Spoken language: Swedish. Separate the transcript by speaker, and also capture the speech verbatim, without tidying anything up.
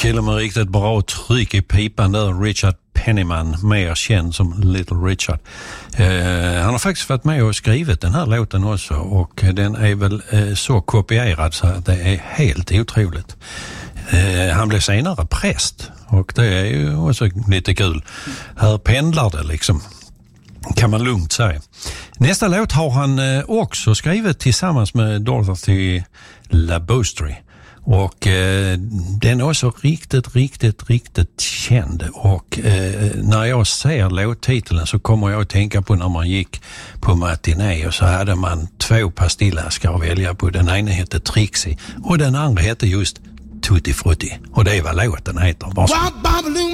Speaker 1: kille med riktigt bra tryck i pipan där, Richard Penniman, mer känd som Little Richard. Eh, han har faktiskt varit med och skrivit den här låten också, och den är väl eh, så kopierad så att det är helt otroligt. Eh, han blev senare präst, och det är ju också lite kul. Här pendlar det liksom, kan man lugnt säga. Nästa låt har han eh, också skrivit tillsammans med Dorothy Labostri. Och eh, den är också riktigt, riktigt, riktigt känd. Och eh, när jag ser låttiteln så kommer jag att tänka på när man gick på matiné och så hade man två pastillaskar att välja på. Den ena hette Trixie och den andra hette just Tutti Frutti. Och det är vad låten heter. Varsågod.